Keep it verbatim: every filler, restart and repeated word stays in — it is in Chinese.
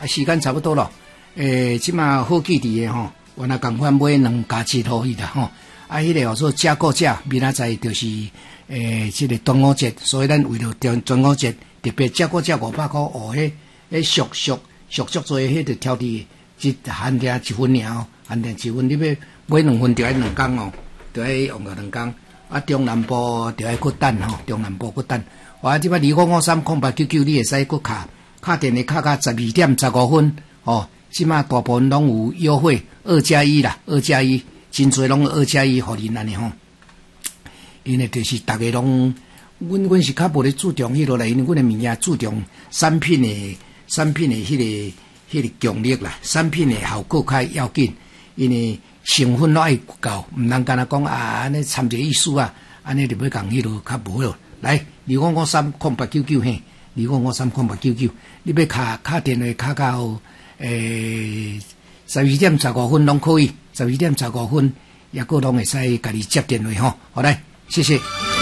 时间差不多了。诶，即马好记伫诶吼，原来共款买两加七互伊啦吼。啊，迄、那个叫做加购价，明仔载就是诶，即、这个端午节，所以咱为了端端午节特别加购价五百块哦，迄迄俗俗俗俗做迄个挑剔，一限定一分尔哦，限定一分，你要买两分就要两工哦，就要用到两工。啊，中南部就要搁等吼，中南部搁等。我即摆二五五三空八九九，你会使搁卡卡电的卡到十二点十五分哦。即马大部分拢有优惠，二加一啦，二加一，真侪拢二加一，互恁安尼吼。因为就是大家拢，阮阮是较无咧注重迄落来，因为阮的物件注重产品的产品的迄、那个迄、那个强力啦，产品的效果较要紧，因为成分都爱够，毋通干那讲啊，安尼掺一个意思啊，安尼就要讲迄落较无咯。来，二五五三空八九九嘿，二五五三空八九九，你要卡卡电话卡到诶十二点十五分拢可以，十二点十五分也个拢会使家己接电话吼。好来，谢谢。